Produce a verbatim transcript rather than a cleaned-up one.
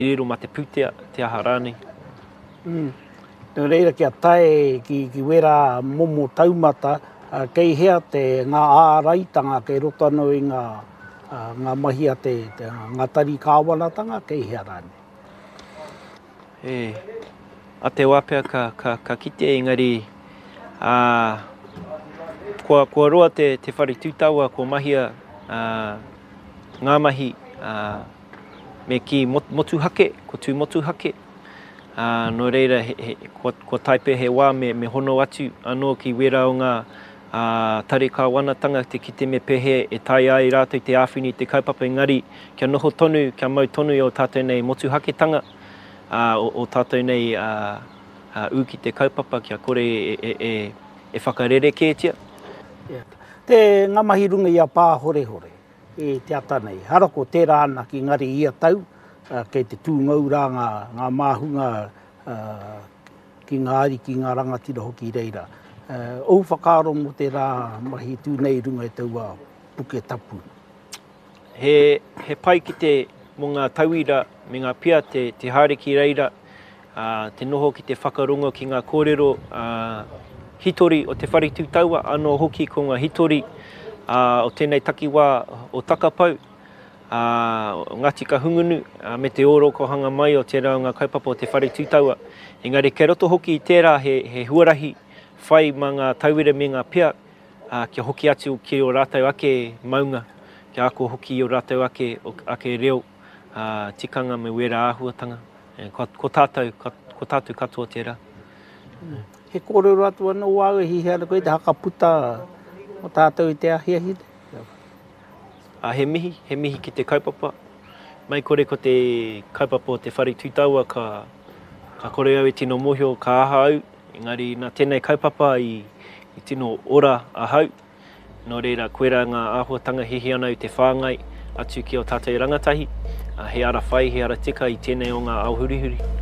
riro ma te pūtea, te aha rānei. Mm. Nō reira kia tae ki, ki wera momo taumata, uh, kei hea te ngā āraitanga kei roto anō i ngā, uh, ngā mahia te, te ngā tari kāwanatanga, kei hea rānei. E, a te wāpea ka, ka, ka kite engari, uh, kua, kua roa te, te whare tūtaua, kua mahia uh, ngā mahi uh, me ki motu hake, ko tū motu hake. Uh, no reira, he, he, kua, kua taipe he wā me, me hono atu anō ki wera o ngā uh, tare kāwanatanga te kite me pehe e tai ai rātou te āwhini te kaupapa engari kia noho tonu, kia mau tonu o tātou nei motu haketanga uh, o, o tātou nei uh, uh, u ki te kaupapa kia kore e, e, e, e whakarere kētia. Yeah. Te ngamahi runga ia pā hore hore e te ata nei. Harako tērā ana ki ngari ia tau, uh, kei te tūngau rā ngā, ngā māhunga uh, ki ngā ari ki ngā rangatira hoki reira. Uh, ou whakaaro mo te rā mahi tū nei runga e taua puke tapu. He, he pai ki te mo ngā tauira me ngā pia te, te haere ki reira, uh, te noho ki te whakarongo ki ngā kōrero uh, hitori o te whare tūtaua, anō hoki ko ngā hitori uh, o tēnei takiwā o takapau, uh, Ngāti Kahungunu, uh, me te oro ko hanga mai o te rau ngā kaupapa o te whare tūtaua. Engari, kei roto hoki i tērā he, he huarahi whai ma ngā tauira me ngā pia, uh, kia hoki atu ki o rātou ake maunga, kia ako hoki o rātou ake, o, ake reo, uh, tikanga me wera āhuatanga. E, ko, ko tātou, ko, ko tātou katoa tērā. Mm. He kōrero atu anō wāu e hihea koe te hakaputa o tātou i te ahia hite? A he mihi, he mihi ki te kaupapa. Mai kore ko te kaupapa o te whare tūtaua ka, ka kore au e tino mohio ka aha au. Engari, nā tēnei kaupapa i, i tino ora ahau. Nō reira, koera ngā āhuatanga hihi ana i te whāngai atu ki o tātou rangatahi. Uh, he ara whai, he ara tika i tēnei o ngā auhurihuri.